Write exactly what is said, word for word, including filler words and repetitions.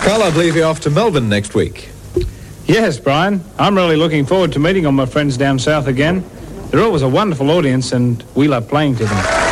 Carl, I believe you're off to Melbourne next week. Yes, Brian. I'm really looking forward to meeting all my friends down south again. They're always a wonderful audience, and we love playing to them.